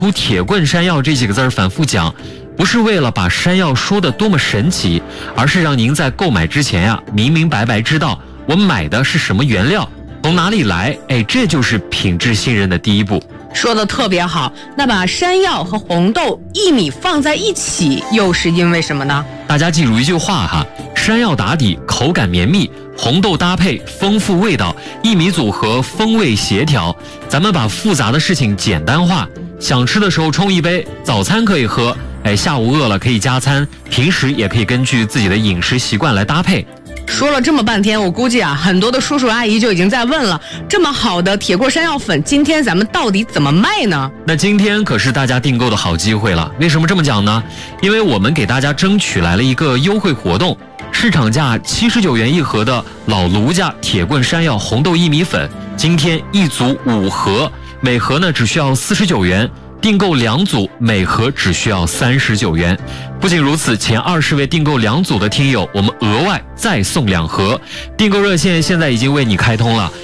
出铁棍山药这几个字反复讲，不是为了把山药说得多么神奇，而是让您在购买之前呀，明明白白知道我买的是什么原料，从哪里来，这就是品质信任的第一步。 说的特别好，那把山药和红豆、薏米放在一起，又是因为什么呢？ 大家记住一句话哈，山药打底，口感绵密，红豆搭配丰富味道，薏米组合风味协调。咱们把复杂的事情简单化，想吃的时候冲一杯，早餐可以喝，下午饿了可以加餐，平时也可以根据自己的饮食习惯来搭配。 说了这么半天，我估计很多的叔叔阿姨就已经在问了，这么好的铁棍山药粉，今天咱们到底怎么卖呢？ 那今天可是大家订购的好机会了。为什么这么讲呢？因为我们给大家争取来了一个优惠活动，市场价79元一盒的老卢家铁棍山药红豆薏米粉，今天一组5盒，每盒呢只需要49元。订购2组，每盒只需要39元。不仅如此，前20位订购2组的听友，我们额外再送2盒。订购热线现在已经为你开通了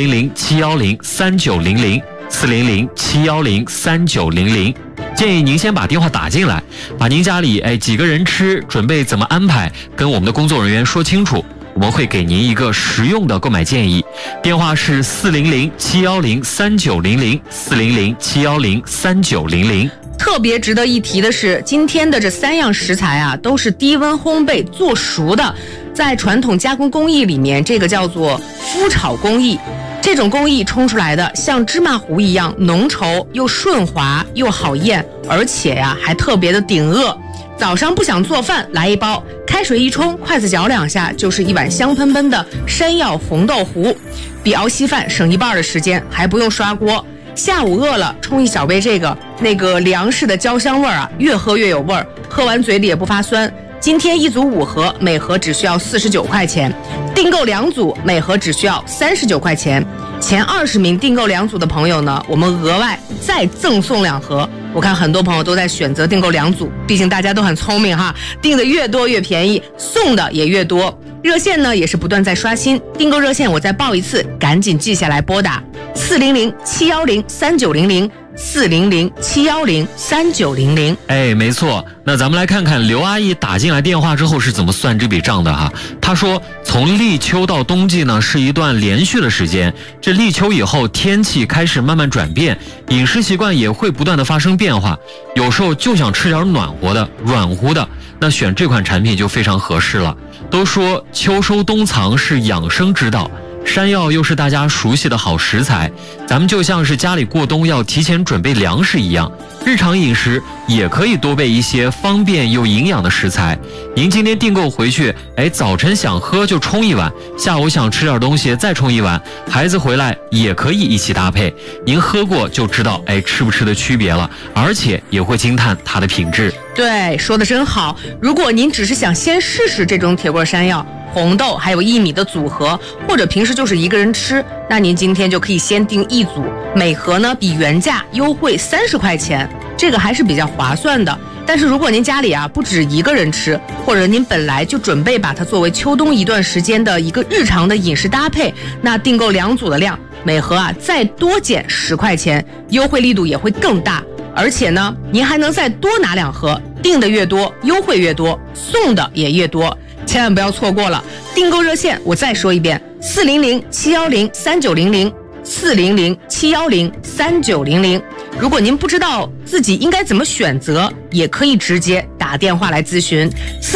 ，400-710-3900，400-710-3900。建议您先把电话打进来，把您家里几个人吃，准备怎么安排，跟我们的工作人员说清楚。我们会给您一个实用的购买建议，电话是400-710-3900，400-710-3900。 特别值得一提的是，今天的这3样食材都是低温烘焙做熟的，在传统加工工艺里面，这个叫做麸炒工艺。这种工艺冲出来的像芝麻糊一样浓稠又顺滑又好咽，而且还特别的顶饿。早上不想做饭，来一包，开水一冲，筷子搅2下，就是一碗香喷喷的山药红豆糊，比熬稀饭省1半的时间，还不用刷锅。下午饿了，冲一小杯那个粮食的焦香味越喝越有味儿，喝完嘴里也不发酸。今天一组5盒，每盒只需要49块钱，订购2组，每盒只需要39块钱。前20名订购2组的朋友呢，我们额外再赠送2盒。我看很多朋友都在选择订购2组，毕竟大家都很聪明哈，订的越多越便宜，送的也越多。热线呢也是不断在刷新，订购热线我再报一次，赶紧记下来拨打400-710-3900，400-710-3900。 没错。那咱们来看看刘阿姨打进来电话之后是怎么算这笔账的哈。她说，从立秋到冬季呢是一段连续的时间，这立秋以后天气开始慢慢转变，饮食习惯也会不断的发生变化，有时候就想吃点暖和的、软乎的，那选这款产品就非常合适了。都说秋收冬藏是养生之道，山药又是大家熟悉的好食材，咱们就像是家里过冬要提前准备粮食一样，日常饮食也可以多备一些方便又营养的食材。您今天订购回去，早晨想喝就冲一碗，下午想吃点东西再冲一碗，孩子回来也可以一起搭配。您喝过就知道吃不吃的区别了，而且也会惊叹它的品质。 对，说的真好。如果您只是想先试试这种铁棍山药、红豆还有薏米的组合，或者平时就是一个人吃，那您今天就可以先订1组，每盒呢比原价优惠30块钱，这个还是比较划算的。但是如果您家里不止一个人吃，或者您本来就准备把它作为秋冬一段时间的一个日常的饮食搭配，那订购2组的量，每盒再多减10块钱，优惠力度也会更大。而且呢，您还能再多拿2盒，订的越多，优惠越多，送的也越多，千万不要错过了。订购热线我再说一遍，400-710-3900，400-710-3900。如果您不知道自己应该怎么选择，也可以直接打电话来咨询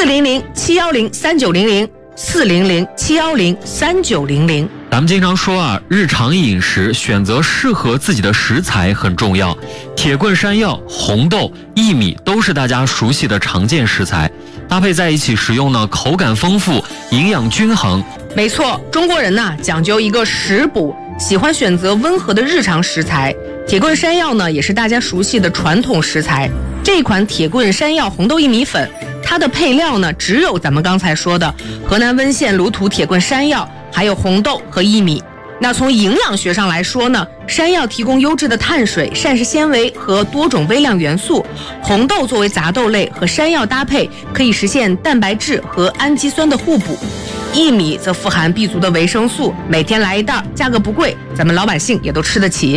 ，400-710-3900，400-710-3900。 咱们经常说日常饮食选择适合自己的食材很重要。铁棍山药、红豆、薏米都是大家熟悉的常见食材，搭配在一起食用呢，口感丰富，营养均衡。 没错，中国人讲究一个食补，喜欢选择温和的日常食材。铁棍山药呢，也是大家熟悉的传统食材。这款铁棍山药红豆薏米粉，它的配料呢，只有咱们刚才说的河南温县鲁土铁棍山药，还有红豆和薏米。那从营养学上来说呢，山药提供优质的碳水、膳食纤维和多种微量元素，红豆作为杂豆类和山药搭配，可以实现蛋白质和氨基酸的互补。薏米则富含 B 族的维生素，每天来1袋，价格不贵，咱们老百姓也都吃得起。